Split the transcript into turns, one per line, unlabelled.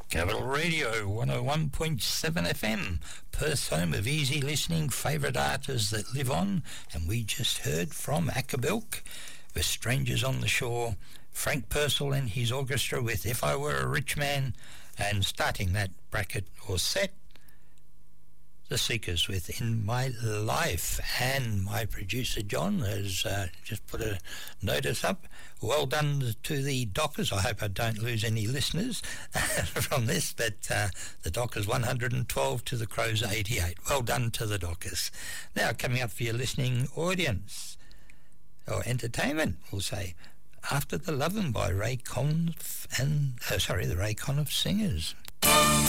Capital Radio 101.7 FM, Perth's home of easy listening, favourite artists that live on, and we just heard from Acapulco with Strangers on the Shore, Frank Purcell and his orchestra with If I Were a Rich Man, and starting that bracket or set, The Seekers with In My Life. And my producer John has just put a notice up. Well done to the Dockers. I hope I don't lose any listeners from this, but the Dockers 112 to the Crows 88. Well done to the Dockers. Now coming up for your listening audience, or entertainment, we'll say, After the Lovin' by Ray Conniff and, the Ray Conniff Singers.